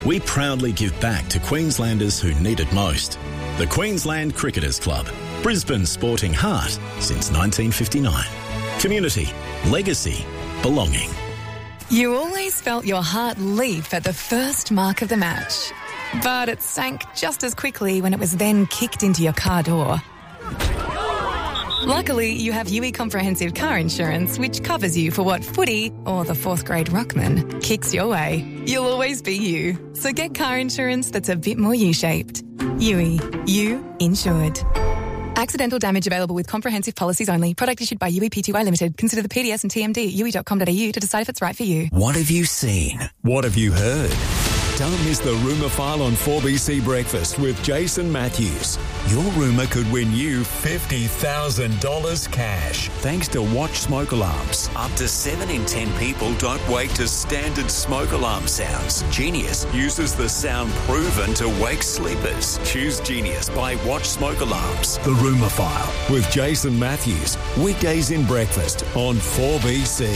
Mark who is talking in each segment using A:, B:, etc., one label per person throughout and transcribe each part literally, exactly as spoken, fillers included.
A: We proudly give back to Queenslanders who need it most. The Queensland Cricketers Club, Brisbane's sporting heart since nineteen fifty-nine. Community, legacy, belonging.
B: You always felt your heart leap at the first mark of the match, but it sank just as quickly when it was then kicked into your car door. Luckily, you have U E Comprehensive Car Insurance, which covers you for what footy or the fourth grade ruckman kicks your way. You'll always be you. So get car insurance that's a bit more U-shaped. U E. You insured. Accidental damage available with comprehensive policies only. Product issued by U E P T Y Limited. Consider the P D S and T M D at u e dot com dot a u to decide if it's right for you.
C: What have you seen? What have you heard? Don't miss the Rumour File on four B C Breakfast with Jason Matthews. Your rumour could win you fifty thousand dollars cash thanks to Watch Smoke Alarms. Up to seven in ten people don't wake to standard smoke alarm sounds. Genius uses the sound proven to wake sleepers. Choose Genius by Watch Smoke Alarms. The Rumour File with Jason Matthews. Weekdays in breakfast on four B C.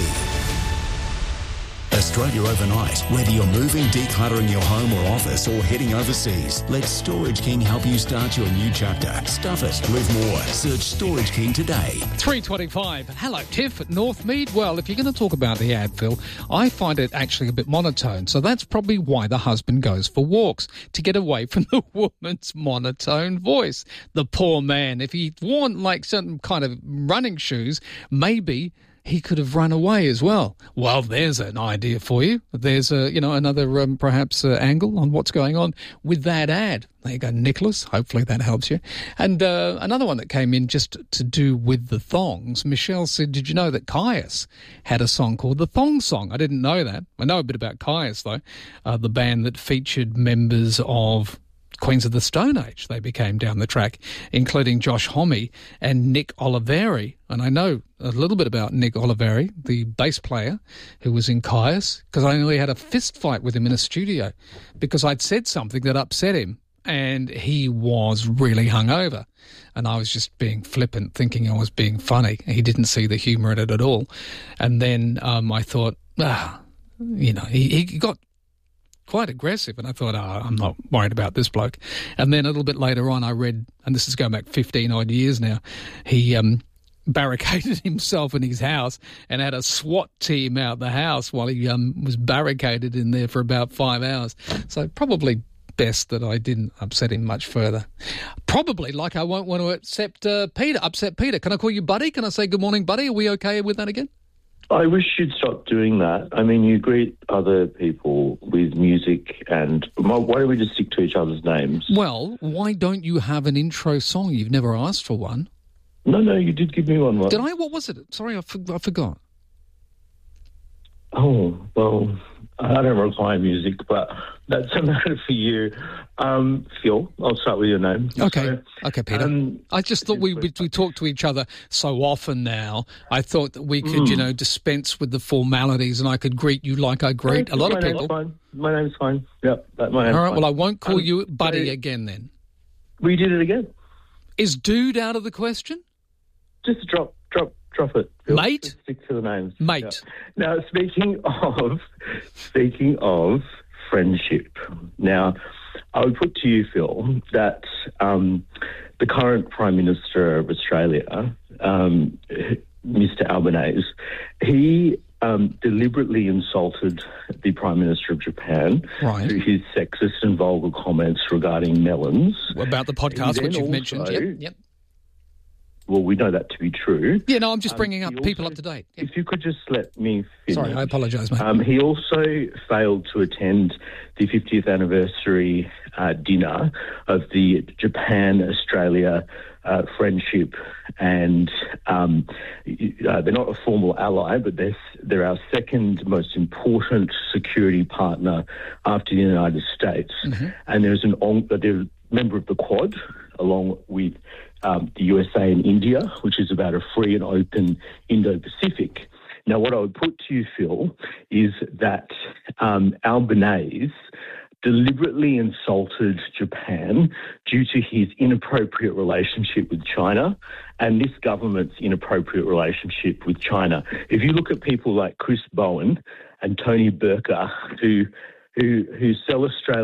C: Australia Overnight. Whether you're moving, decluttering your home or office, or heading overseas, let Storage King help you start your new chapter. Stuff it with more. Search Storage King today.
D: three twenty-five. Hello, Tiff at Northmead. Well, if you're going to talk about the ad, Phil, I find it actually a bit monotone. So that's probably why the husband goes for walks, to get away from the woman's monotone voice. The poor man, if he'd worn like some kind of running shoes, maybe he could have run away as well. Well, there's an idea for you. There's a, you know, another um, perhaps uh, angle on what's going on with that ad. There you go, Nicholas. Hopefully that helps you. And uh, another one that came in just to do with the thongs. Michelle said, did you know that Caius had a song called The Thong Song? I didn't know that. I know a bit about Caius, though, uh, the band that featured members of Queens of the Stone Age. They became down the track, including Josh Homme and Nick Oliveri. And I know a little bit about Nick Oliveri, the bass player who was in Caius, because I nearly had a fist fight with him in a studio because I'd said something that upset him and he was really hungover. And I was just being flippant, thinking I was being funny. He didn't see the humour in it at all. And then um, I thought, ah, you know, he, he got quite aggressive, and I thought, oh, I'm not worried about this bloke. And then a little bit later on I read, and this is going back fifteen odd years now, he um, barricaded himself in his house and had a SWAT team out the house while he um, was barricaded in there for about five hours. So probably best that I didn't upset him much further. Probably like I won't want to accept uh, Peter, upset Peter. Can I call you Buddy? Can I say good morning, Buddy? Are we okay with that again?
E: I wish you'd stop doing that. I mean, you greet other people with music, and why don't we just stick to each other's names?
D: Well, why don't you have an intro song? You've never asked for one.
E: No, no, you did give me one. Once.
D: Did I? What was it? Sorry, I, for- I forgot.
E: Oh, well, I don't require music, but that's a matter for you. Um, Phil, I'll start with your name.
D: Okay,
E: so,
D: okay, Peter. Um, I just thought we we, we talk to each other so often now. I thought that we could, mm. you know, dispense with the formalities, and I could greet you like I greet no, a lot
E: my
D: of people.
E: Name's fine. My name's fine. Yep, that, my name's
D: All right.
E: fine.
D: Well, I won't call
E: um,
D: you Buddy
E: so
D: again then.
E: We did it again.
D: Is dude out of the question?
E: Just drop, drop. Drop it, Phil.
D: Mate.
E: Just stick to the names,
D: mate.
E: Yeah. Now, speaking of, speaking of friendship, now I would put to you, Phil, that um, the current Prime Minister of Australia, um, Mister Albanese, he um, deliberately insulted the Prime Minister of Japan
D: right.
E: through his sexist and vulgar comments regarding melons.
D: About the podcast, which you've
E: also,
D: mentioned. Yep. Yep.
E: Well, we know that to be true.
D: Yeah, no, I'm just bringing um, up people
E: also,
D: up to date. Yeah.
E: If you could just let me finish.
D: Sorry, I apologise, mate.
E: Um, he also failed to attend the fiftieth anniversary uh, dinner of the Japan-Australia uh, friendship, and um, uh, they're not a formal ally, but they're, they're our second most important security partner after the United States. Mm-hmm. And there's an on, they're a member of the Quad, along with Um, the U S A and India, which is about a free and open Indo-Pacific. Now, what I would put to you, Phil, is that um, Albanese deliberately insulted Japan due to his inappropriate relationship with China and this government's inappropriate relationship with China. If you look at people like Chris Bowen and Tony Burke, who who who sell Australia